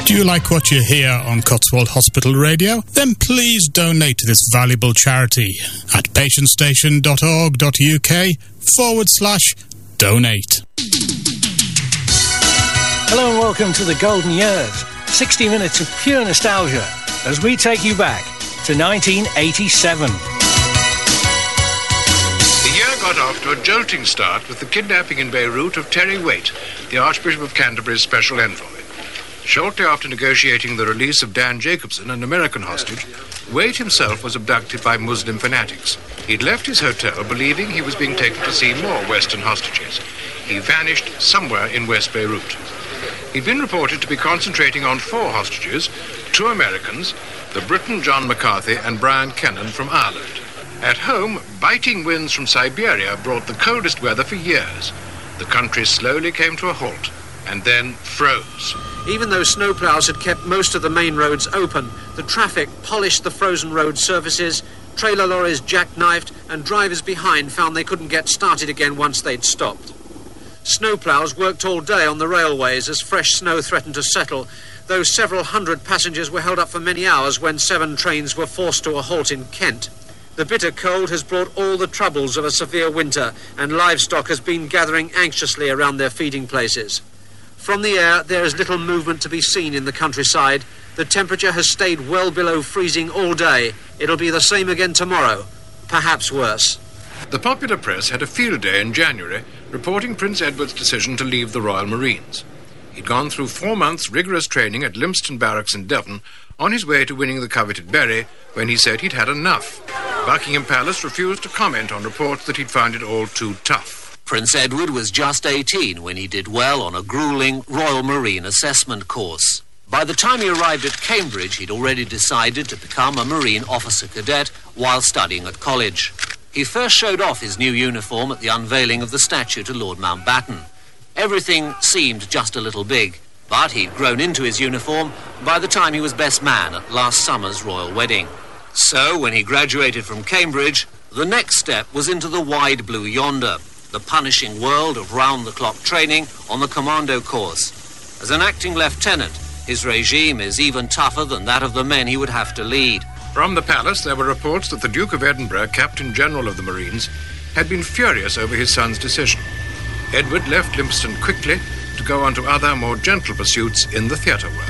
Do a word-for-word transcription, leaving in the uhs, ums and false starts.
Do you like what you hear on Cotswold Hospital Radio? Then please donate to this valuable charity at patientstation.org.uk forward slash donate. Hello and welcome to the Golden Years, sixty minutes of pure nostalgia as we take you back to nineteen eighty-seven. The year got off to a jolting start with the kidnapping in Beirut of Terry Waite, the Archbishop of Canterbury's special envoy. Shortly after negotiating the release of Dan Jacobson, an American hostage, Waite himself was abducted by Muslim fanatics. He'd left his hotel believing he was being taken to see more Western hostages. He vanished somewhere in West Beirut. He'd been reported to be concentrating on four hostages, two Americans, the Briton John McCarthy and Brian Kennan from Ireland. At home, biting winds from Siberia brought the coldest weather for years. The country slowly came to a halt and then froze. Even though snowplows had kept most of the main roads open, the traffic polished the frozen road surfaces, trailer lorries jackknifed, and drivers behind found they couldn't get started again once they'd stopped. Snowplows worked all day on the railways as fresh snow threatened to settle, though several hundred passengers were held up for many hours when seven trains were forced to a halt in Kent. The bitter cold has brought all the troubles of a severe winter, and livestock has been gathering anxiously around their feeding places. From the air, there is little movement to be seen in the countryside. The temperature has stayed well below freezing all day. It'll be the same again tomorrow, perhaps worse. The popular press had a field day in January reporting Prince Edward's decision to leave the Royal Marines. He'd gone through four months' rigorous training at Lympstone Barracks in Devon on his way to winning the coveted Berry when he said he'd had enough. Buckingham Palace refused to comment on reports that he'd found it all too tough. Prince Edward was just eighteen when he did well on a gruelling Royal Marine assessment course. By the time he arrived at Cambridge, he'd already decided to become a Marine officer cadet while studying at college. He first showed off his new uniform at the unveiling of the statue to Lord Mountbatten. Everything seemed just a little big, but he'd grown into his uniform by the time he was best man at last summer's royal wedding. So, when he graduated from Cambridge, the next step was into the wide blue yonder, the punishing world of round-the-clock training on the commando course. As an acting lieutenant, his regime is even tougher than that of the men he would have to lead. From the palace, there were reports that the Duke of Edinburgh, Captain General of the Marines, had been furious over his son's decision. Edward left Lympstone quickly to go on to other, more gentle pursuits in the theatre world.